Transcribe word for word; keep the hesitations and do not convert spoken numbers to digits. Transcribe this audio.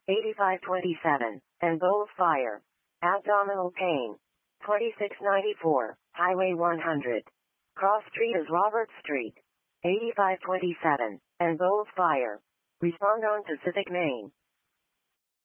eighty-five twenty-seven, and Bowles Fire. Abdominal pain. twenty-six ninety-four, Highway one hundred. Cross Street is Robert Street. eighty-five twenty-seven, and Bowles Fire. Respond on Pacific Main.